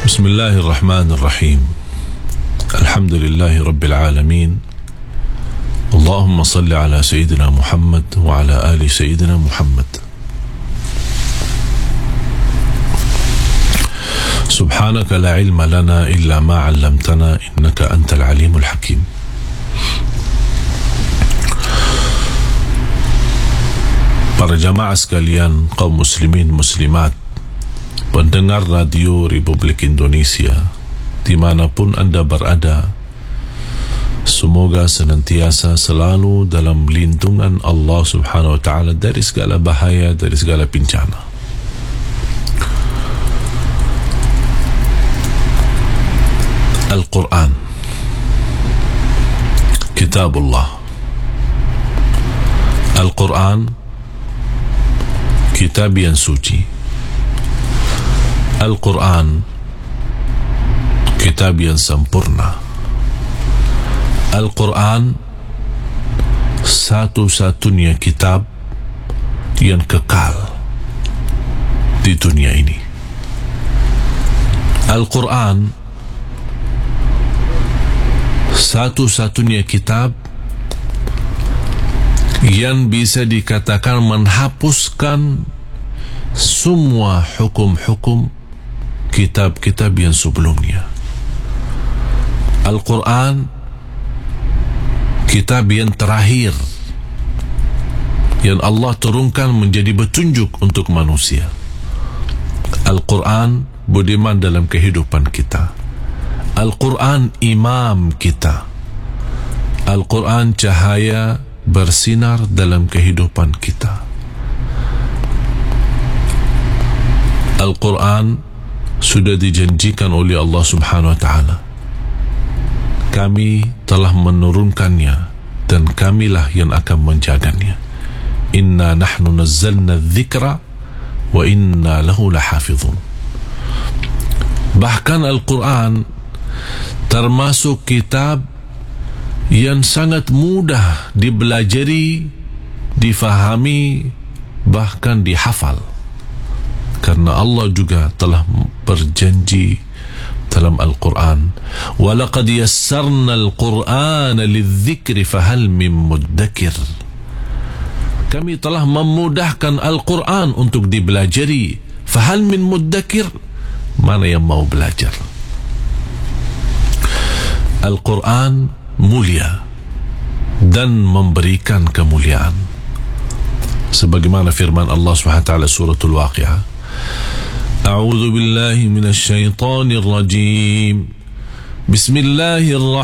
Bismillahirrahmanirrahim. Alhamdulillahi Rabbil Alamin. Allahumma salli ala Sayyidina Muhammad wa ala ali Sayyidina Muhammad. Subhanaka la ilma lana illa ma 'allamtana innaka antal alimul hakim. Para jamaah sekalian, kaum muslimin muslimat, pendengar radio Republik Indonesia dimanapun anda berada, semoga senantiasa selalu dalam lindungan Allah Subhanahu wa ta'ala dari segala bahaya, dari segala bencana. Al-Quran, Kitabullah. Al-Quran, kitab yang suci. Al-Quran, kitab yang sempurna. Al-Quran, satu-satunya kitab yang kekal di dunia ini. Al-Quran, satu-satunya kitab yang bisa dikatakan menghapuskan semua hukum-hukum kitab-kitab yang sebelumnya. Al-Quran, kitab yang terakhir yang Allah turunkan menjadi petunjuk untuk manusia. Al-Quran budiman dalam kehidupan kita. Al-Quran imam kita. Al-Quran cahaya bersinar dalam kehidupan kita. Al-Quran sudah dijanjikan oleh Allah Subhanahu wa ta'ala. Kami telah menurunkannya dan kamilah yang akan menjaganya. Inna nahnu nazzalna dzikra wa inna lahu lahafizun. Bahkan Al-Quran termasuk kitab yang sangat mudah dibelajari, difahami, bahkan dihafal, karena Allah juga telah berjanji dalam Al-Quran, walaqad yassarna al-Qur'ana lidzikri fahal min muddakir. Kami telah memudahkan Al-Quran untuk dibelajari. Fahal min muddakir, mana yang mau belajar? Al-Quran mulia dan memberikan kemuliaan, sebagaimana firman Allah SWT suratul Waqi'ah, A'udzu billahi minasy syaithanir rajim. Bismillahirrahmanirrahim.